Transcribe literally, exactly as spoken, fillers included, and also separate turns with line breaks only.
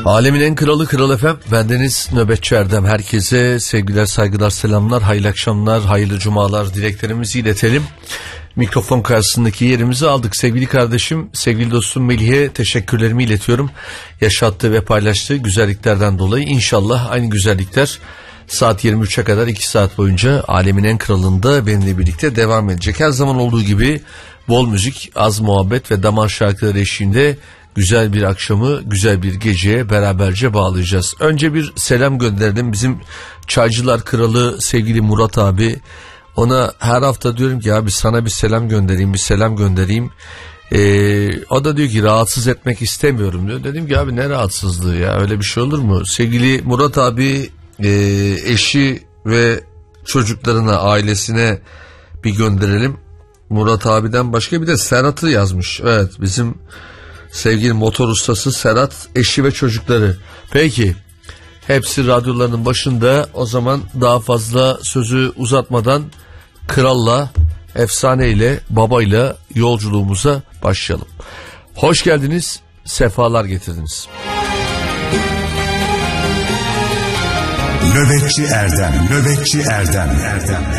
Alemin en kralı Kral F M. Bendeniz Nöbetçi Erdem. Herkese sevgiler, saygılar, selamlar, hayırlı akşamlar, hayırlı cumalar dileklerimizi iletelim. Mikrofon karşısındaki yerimizi aldık. Sevgili kardeşim, sevgili dostum Melih'e teşekkürlerimi iletiyorum. Yaşattığı ve paylaştığı güzelliklerden dolayı. İnşallah aynı güzellikler saat yirmi üçe kadar iki saat boyunca Alemin en kralında benimle birlikte devam edecek. Her zaman olduğu gibi bol müzik, az muhabbet ve damar şarkıları eşliğinde güzel bir akşamı, güzel bir geceye beraberce bağlayacağız. Önce bir selam gönderdim. Bizim Çaycılar Kralı sevgili Murat abi. Ona her hafta diyorum ki abi sana bir selam göndereyim, bir selam göndereyim. Ee, o da diyor ki rahatsız etmek istemiyorum diyor. Dedim ki abi ne rahatsızlığı ya, öyle bir şey olur mu? Sevgili Murat abi e, eşi ve çocuklarına, ailesine bir gönderelim. Murat abiden başka bir de Serhat'ı yazmış. Evet, bizim sevgili motor ustası Serhat, eşi ve çocukları. Peki, hepsi radyolarının başında. O zaman daha fazla sözü uzatmadan kralla, efsaneyle, babayla yolculuğumuza başlayalım. Hoş geldiniz, sefalar getirdiniz.
Nöbetçi Erdem, Nöbetçi Erdem, Erdem.